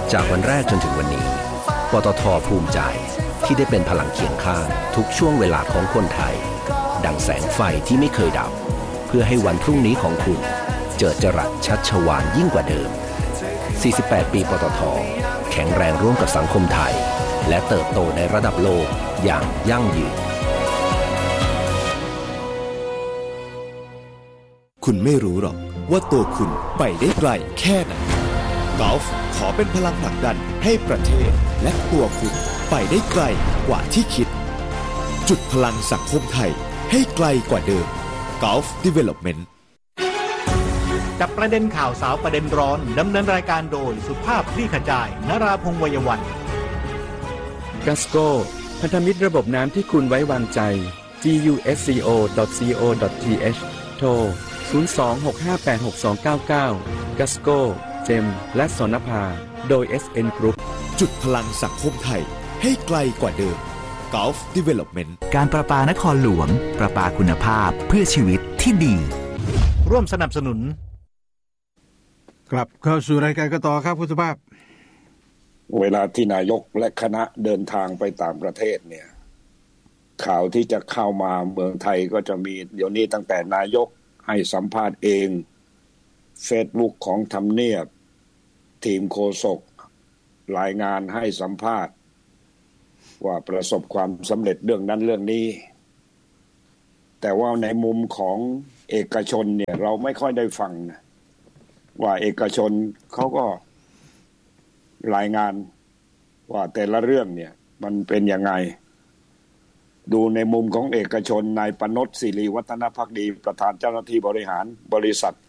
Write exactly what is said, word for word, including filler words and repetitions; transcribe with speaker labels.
Speaker 1: จากวันแรกจนถึงวันนี้ปตท.ภูมิใจที่ได้เป็นพลังเคียงข้างทุกช่วงเวลาของคนไทยดังแสงไฟที่ไม่เคยดับเพื่อให้วันพรุ่งนี้ของคุณเจิดจรัสชัชวาลยิ่งกว่าเดิมสี่สิบแปดปีปตท.แข็งแรงร่วมกับสังคมไทยและเติบโตในระดับโลกอย่างยั่งยืน
Speaker 2: คุณไม่รู้หรอกว่าตัวคุณไปได้ไกลแค่ไหนกอล์ฟขอเป็นพลังผลักดันให้ประเทศและตัวคุณไปได้ไกลกว่าที่คิดจุดพลังสังคมไทยให้ไกลกว่าเดิม Gulf Development
Speaker 3: จับประเด็นข่าวสาวประเด็นร้อนดำเนินรายการโดยสุภาพคลี่ขจายนราพงษ์วัยวัน
Speaker 4: กัสโก้พันธมิตรระบบน้ำที่คุณไว้วางใจ จี ยู เอส ซี โอ ดอท ซี โอ ดอท ที เอช โทรศูนย์ สอง หก ห้า แปด หก สอง เก้า เก้า กัสโก้เจมและสนภาโดย เอส เอ็น Group
Speaker 2: จุดพลังสังคมไทยให้ไกลกว่าเดิม Gulf Development
Speaker 5: การประปานครหลวงประปาคุณภาพเพื่อชีวิตที่ดี
Speaker 3: ร่วมสนับสนุน
Speaker 6: กลับเข้าสู่รายการกันต่อครับคุณสุภาพ
Speaker 7: เวลาที่นายกและคณะเดินทางไปต่างประเทศเนี่ยข่าวที่จะเข้ามาเมืองไทยก็จะมีเดี๋ยวนี้ตั้งแต่นายกให้สัมภาษณ์เองเฟซบุ๊กของทำเนียบทีมโฆษกรายงานให้สัมภาษณ์ว่าประสบความสำเร็จเรื่องนั้นเรื่องนี้แต่ว่าในมุมของเอกชนเนี่ยเราไม่ค่อยได้ฟังนะว่าเอกชนเขาก็รายงานว่าแต่ละเรื่องเนี่ยมันเป็นยังไงดูในมุมของเอกชนนายปนช ศิริวัฒนภักดีประธานเจ้าหน้าที่บริหารบริษัท